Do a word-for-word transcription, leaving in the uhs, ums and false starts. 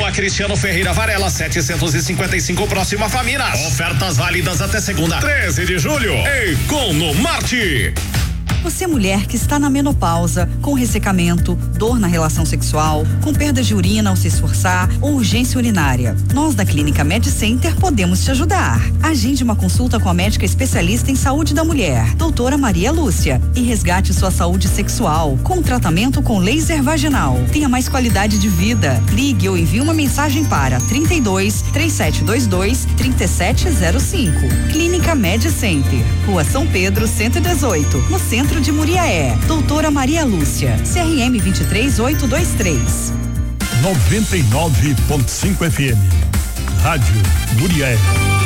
Rua Cristiano Ferreira Varela, setecentos e cinquenta e cinco, próximo a Faminas. Ofertas válidas até segunda, treze de julho. Economarte. Você, mulher que está na menopausa, com ressecamento, dor na relação sexual, com perda de urina ao se esforçar ou urgência urinária. Nós da Clínica Med Center podemos te ajudar. Agende uma consulta com a médica especialista em saúde da mulher, doutora Maria Lúcia, e resgate sua saúde sexual com tratamento com laser vaginal. Tenha mais qualidade de vida. Ligue ou envie uma mensagem para trinta e dois, três sete dois dois, trinta e sete zero cinco. Clínica Med Center, Rua São Pedro, cento e dezoito, no centro de Muriaé. Doutora Maria Lúcia, C R M vinte e três mil oitocentos e vinte e três. noventa e nove ponto cinco F M. Rádio Muriaé.